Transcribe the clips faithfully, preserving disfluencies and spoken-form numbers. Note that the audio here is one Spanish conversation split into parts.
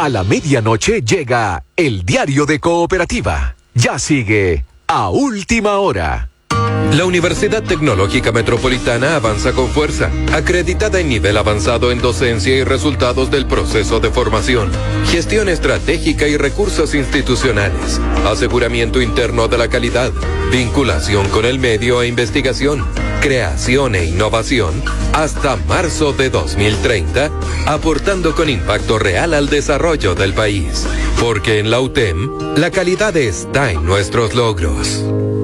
A la medianoche llega el diario de Cooperativa. Ya sigue a última hora. La Universidad Tecnológica Metropolitana avanza con fuerza, acreditada en nivel avanzado en docencia y resultados del proceso de formación, gestión estratégica y recursos institucionales, aseguramiento interno de la calidad, vinculación con el medio e investigación, creación e innovación, hasta marzo de dos mil treinta, aportando con impacto real al desarrollo del país. Porque en la U T E M, la calidad está en nuestros logros.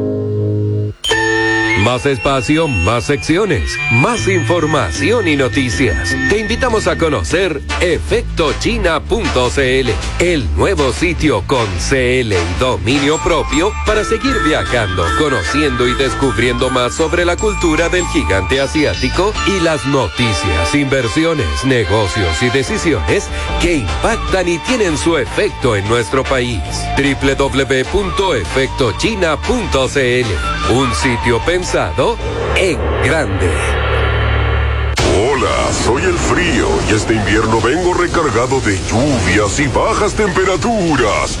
Más espacio, más secciones, más información y noticias. Te invitamos a conocer efecto china punto c l, el nuevo sitio con C L y dominio propio para seguir viajando, conociendo y descubriendo más sobre la cultura del gigante asiático y las noticias, inversiones, negocios y decisiones que impactan y tienen su efecto en nuestro país. doble u doble u doble u punto efecto china punto c l, un sitio pensado en grande. Hola, soy el frío y este invierno vengo recargado de lluvias y bajas temperaturas.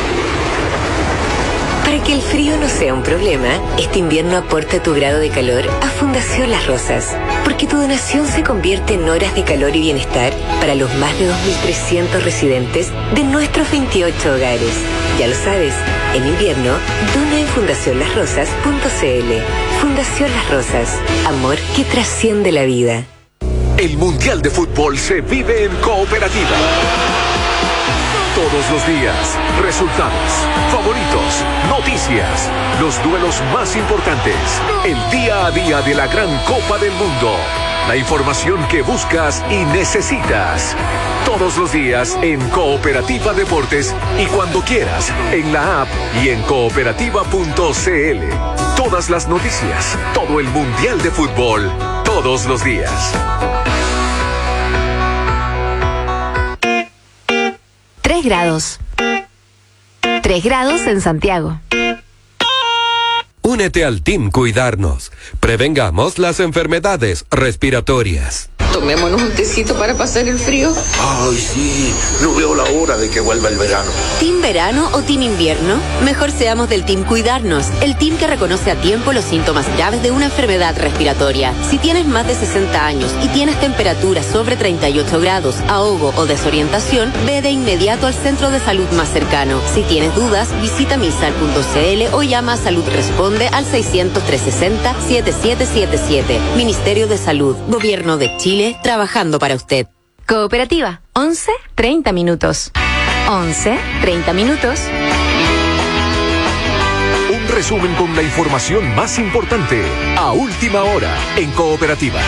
Para que el frío no sea un problema, este invierno aporta tu grado de calor a Fundación Las Rosas, porque tu donación se convierte en horas de calor y bienestar para los más de dos mil trescientos residentes de nuestros veintiocho hogares. Ya lo sabes, en invierno, dona en fundación las rosas punto c l. Fundación Las Rosas, amor que trasciende la vida. El Mundial de Fútbol se vive en Cooperativa. Todos los días, resultados, favoritos, noticias, los duelos más importantes, el día a día de la gran Copa del Mundo, la información que buscas y necesitas. Todos los días en Cooperativa Deportes y cuando quieras en la app y en cooperativa punto c l. Todas las noticias, todo el Mundial de Fútbol, todos los días. Tres grados. Tres grados en Santiago. Únete al Team Cuidarnos. Prevengamos las enfermedades respiratorias. Tomémonos un tecito para pasar el frío. Ay, sí, no veo la hora de que vuelva el verano. ¿Team verano o team invierno? Mejor seamos del Team Cuidarnos, el team que reconoce a tiempo los síntomas graves de una enfermedad respiratoria. Si tienes más de sesenta años y tienes temperatura sobre treinta y ocho grados, ahogo o desorientación, ve de inmediato al centro de salud más cercano. Si tienes dudas, visita misal punto c l o llama a Salud Responde al seiscientos, trescientos sesenta, setenta y siete setenta y siete. Ministerio de Salud, Gobierno de Chile, trabajando para usted. Cooperativa, once, treinta minutos. once, treinta minutos. Un resumen con la información más importante a última hora en Cooperativa.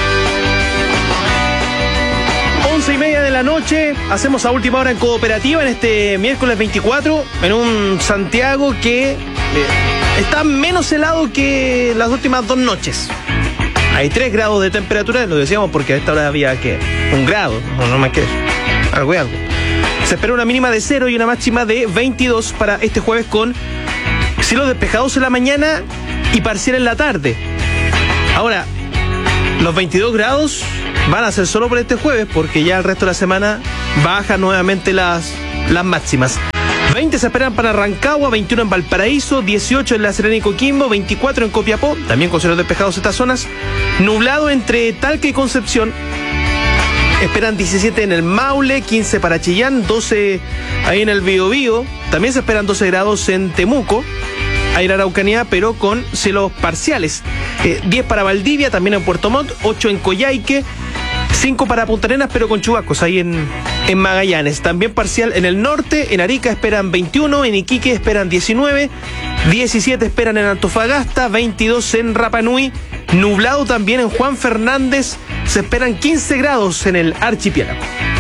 Once y media de la noche, hacemos a última hora en Cooperativa en este miércoles veinticuatro, en un Santiago que eh, está menos helado que las últimas dos noches. Hay tres grados de temperatura, lo decíamos porque a esta hora había que un grado, no, no más que eso, algo y algo. Se espera una mínima de cero y una máxima de veintidós para este jueves con cielos despejados en la mañana y parcial en la tarde. Ahora, los veintidós grados van a ser solo por este jueves porque ya el resto de la semana bajan nuevamente las, las máximas. veinte se esperan para Rancagua, veintiuno en Valparaíso, dieciocho en La Serena y Coquimbo, veinticuatro en Copiapó, también con cielos despejados estas zonas. Nublado entre Talca y Concepción. Esperan diecisiete en el Maule, quince para Chillán, doce ahí en el Biobío. También se esperan doce grados en Temuco, ahí en Araucanía, pero con cielos parciales. Eh, diez para Valdivia, también en Puerto Montt, ocho en Coyhaique, cinco para Punta Arenas, pero con chubascos ahí en, en Magallanes. También parcial en el norte, en Arica esperan veintiuno, en Iquique esperan diecinueve, diecisiete esperan en Antofagasta, veintidós en Rapa Nui, nublado también en Juan Fernández, se esperan quince grados en el archipiélago.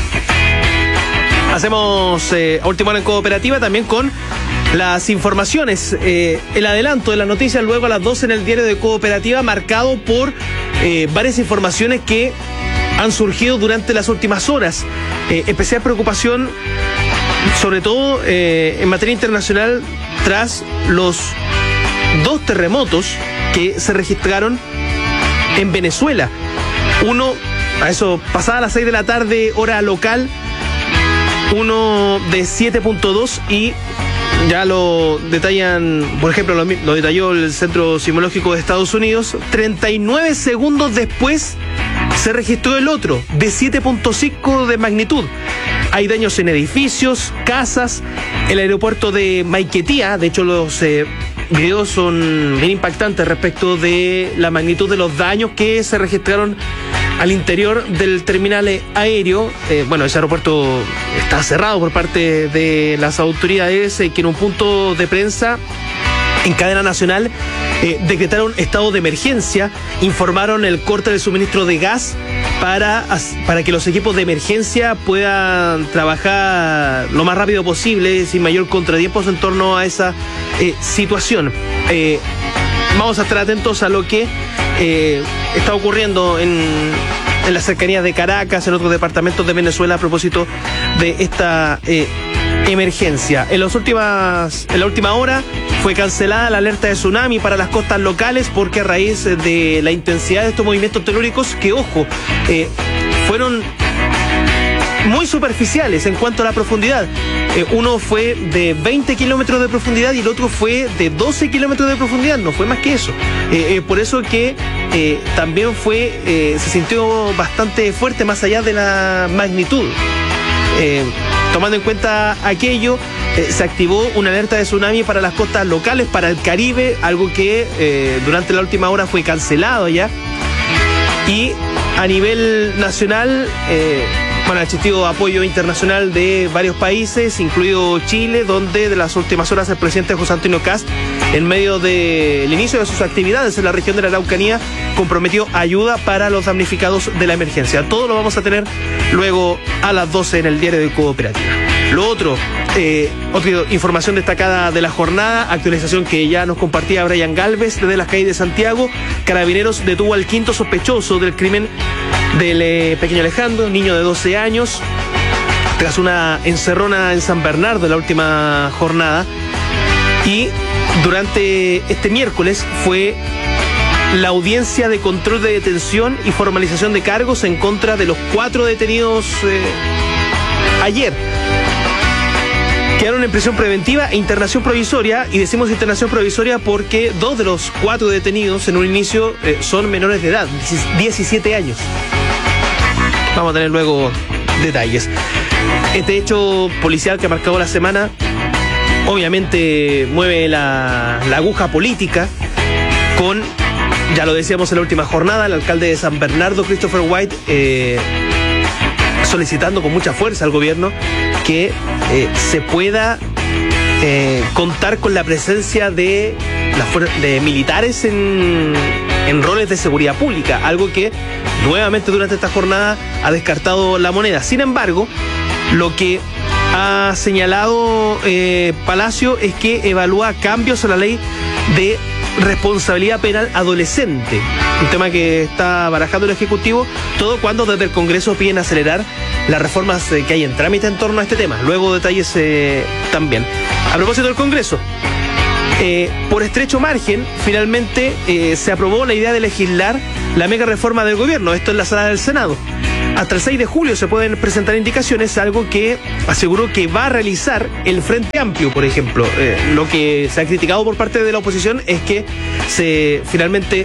Hacemos eh, a última hora en Cooperativa también con las informaciones, eh, el adelanto de las noticias luego a las doce en el diario de Cooperativa, marcado por eh, varias informaciones que han surgido durante las últimas horas. Eh, especial preocupación, sobre todo eh, en materia internacional, tras los dos terremotos que se registraron en Venezuela. Uno, a eso pasada las seis de la tarde, hora local, uno de siete punto dos y ya lo detallan, por ejemplo, lo, lo detalló el Centro Sismológico de Estados Unidos, treinta y nueve segundos después se registró el otro, de siete punto cinco de magnitud. Hay daños en edificios, casas, el aeropuerto de Maiquetía, de hecho los eh, videos son bien impactantes respecto de la magnitud de los daños que se registraron al interior del terminal aéreo. Eh, bueno, ese aeropuerto está cerrado por parte de las autoridades, eh, que en un punto de prensa en cadena nacional eh, decretaron estado de emergencia, informaron el corte del suministro de gas para, para que los equipos de emergencia puedan trabajar lo más rápido posible, sin mayor contratiempos en torno a esa eh, situación. Eh, vamos a estar atentos a lo que eh, está ocurriendo en, en las cercanías de Caracas, en otros departamentos de Venezuela, a propósito de esta eh, emergencia. En las últimas, en la última hora fue cancelada la alerta de tsunami para las costas locales porque a raíz de la intensidad de estos movimientos telúricos, que ojo, eh, fueron muy superficiales en cuanto a la profundidad. Eh, uno fue de veinte kilómetros de profundidad y el otro fue de doce kilómetros de profundidad, no fue más que eso. Eh, eh, por eso que eh, también fue, eh, se sintió bastante fuerte más allá de la magnitud. Eh, tomando en cuenta aquello, eh, se activó una alerta de tsunami para las costas locales, para el Caribe, algo que eh, durante la última hora fue cancelado ya. Y a nivel nacional, eh, bueno, ha existido apoyo internacional de varios países, incluido Chile, donde de las últimas horas el presidente José Antonio Kast, en medio del inicio de sus actividades en la región de la Araucanía, comprometió ayuda para los damnificados de la emergencia. Todo lo vamos a tener luego a las doce en el diario de Cooperativa. Lo otro, eh, otra información destacada de la jornada, actualización que ya nos compartía Brian Galvez desde las calles de Santiago. Carabineros detuvo al quinto sospechoso del crimen del eh, pequeño Alejandro, niño de doce años, tras una encerrona en San Bernardo en la última jornada. Y durante este miércoles fue la audiencia de control de detención y formalización de cargos en contra de los cuatro detenidos eh, ayer. Quedaron en prisión preventiva e internación provisoria, y decimos internación provisoria porque dos de los cuatro detenidos en un inicio eh, son menores de edad, diecisiete años. Vamos a tener luego detalles. Este hecho policial que ha marcado la semana obviamente mueve la, la aguja política con, ya lo decíamos en la última jornada, el alcalde de San Bernardo, Christopher White, eh, solicitando con mucha fuerza al gobierno que eh, se pueda eh, contar con la presencia de, la, de militares en, en roles de seguridad pública, algo que nuevamente durante esta jornada ha descartado la moneda. Sin embargo, lo que ha señalado eh, Palacio es que evalúa cambios a la ley de responsabilidad penal adolescente, un tema que está barajando el Ejecutivo, todo cuando desde el Congreso piden acelerar las reformas eh, que hay en trámite en torno a este tema. Luego detalles eh, también. A propósito del Congreso, eh, por estrecho margen, finalmente eh, se aprobó la idea de legislar la mega reforma del gobierno, esto en la sala del Senado. Hasta el seis de julio se pueden presentar indicaciones, algo que aseguró que va a realizar el Frente Amplio, por ejemplo. Eh, lo que se ha criticado por parte de la oposición es que se finalmente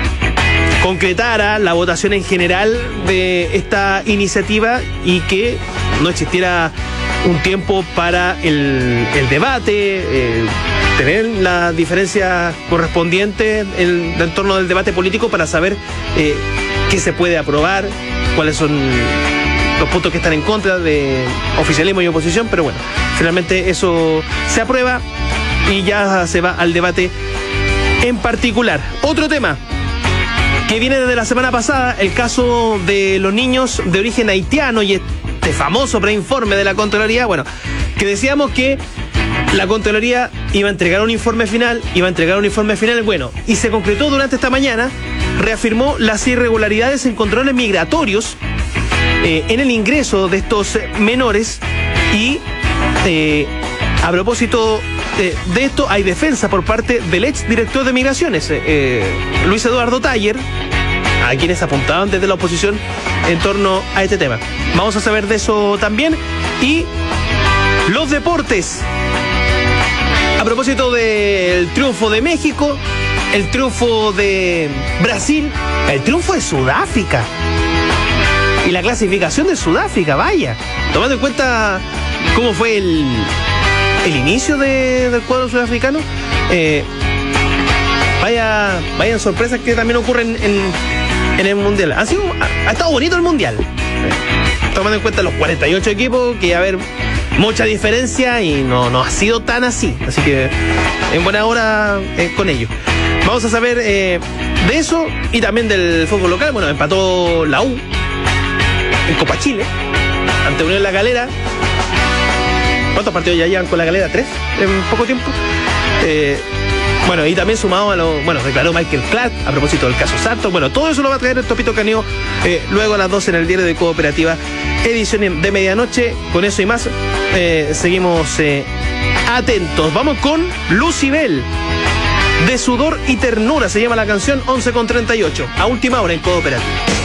concretara la votación en general de esta iniciativa y que no existiera un tiempo para el, el debate, eh, tener la diferencia correspondiente en, en torno del debate político para saber eh, qué se puede aprobar, cuáles son los puntos que están en contra de oficialismo y oposición, pero bueno, finalmente eso se aprueba y ya se va al debate en particular. Otro tema que viene desde la semana pasada, el caso de los niños de origen haitiano y este famoso preinforme de la Contraloría, bueno, que decíamos que la Contraloría iba a entregar un informe final, iba a entregar un informe final, bueno, y se concretó durante esta mañana, reafirmó las irregularidades en controles migratorios eh, en el ingreso de estos menores y eh, a propósito eh, de esto hay defensa por parte del ex director de Migraciones, eh, Luis Eduardo Taller, a quienes apuntaban desde la oposición en torno a este tema. Vamos a saber de eso también y Los deportes. A propósito del triunfo de México, el triunfo de Brasil, el triunfo de Sudáfrica y la clasificación de Sudáfrica, vaya, tomando en cuenta cómo fue el, el inicio de, del cuadro sudafricano, eh, vaya, vayan sorpresas que también ocurren en, en el Mundial. Ha sido, ha, ha estado bonito el Mundial, eh, tomando en cuenta los cuarenta y ocho equipos, que a ver, mucha diferencia y no, no ha sido tan así. Así que en buena hora eh, con ello. Vamos a saber eh, de eso y también del fútbol local. Bueno, empató la U en Copa Chile ante Unión La Calera. ¿Cuántos partidos ya llevan con La Calera? ¿Tres? En poco tiempo. Eh, bueno, y también sumado a lo... Bueno, declaró Michael Clark a propósito del caso Sarto. Bueno, todo eso lo va a traer el Topito Caneo eh, luego a las doce en el diario de Cooperativa, edición de medianoche. Con eso y más, eh, seguimos eh, atentos. Vamos con Lucibel. De sudor y ternura se llama la canción, once con treinta y ocho. A última hora en Cooperativa.